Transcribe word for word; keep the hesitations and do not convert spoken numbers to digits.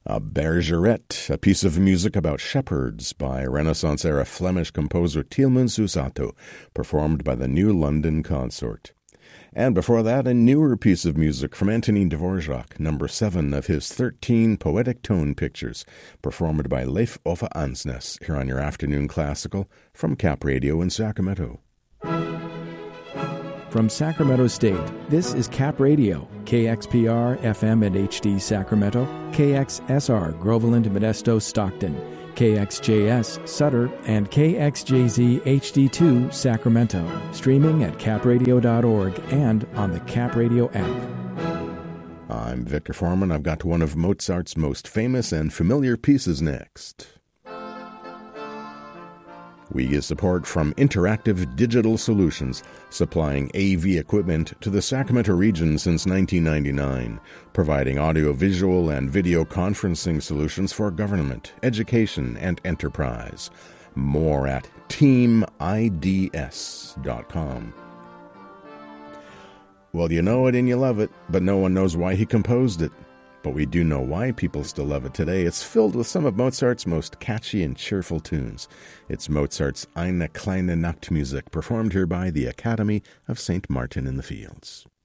A Bergeret, a piece of music about shepherds by Renaissance-era Flemish composer Tieleman Susato, performed by the New London Consort. And before that, a newer piece of music from Antonin Dvorak, number seven of his thirteen poetic tone pictures, performed by Leif Ove Ansnes, here on your Afternoon Classical from Cap Radio in Sacramento. From Sacramento State, this is Cap Radio, K X P R, F M and H D Sacramento, K X S R, Groveland, Modesto, Stockton, K X J S, Sutter, and K X J Z H D two, Sacramento, streaming at cap radio dot org and on the Cap Radio app. I'm Victor Foreman. I've got one of Mozart's most famous and familiar pieces next. We get support from Interactive Digital Solutions, supplying A V equipment to the Sacramento region since nineteen ninety-nine, providing audio-visual and video conferencing solutions for government, education, and enterprise. More at team I D S dot com. Well, you know it and you love it, but no one knows why he composed it. But we do know why people still love it today. It's filled with some of Mozart's most catchy and cheerful tunes. It's Mozart's Eine kleine Nachtmusik, performed here by the Academy of Saint Martin in the Fields.